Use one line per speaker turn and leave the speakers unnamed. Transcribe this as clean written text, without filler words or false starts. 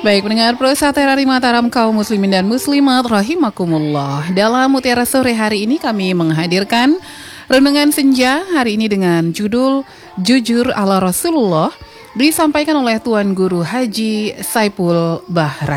Baik, pendengar Prosa Terari Mataram kaum muslimin dan muslimat rahimakumullah. Dalam Mutiara Sore hari ini kami menghadirkan renungan senja hari ini dengan judul Jujur ala Rasulullah, disampaikan oleh Tuan Guru Haji Saipul Bahran.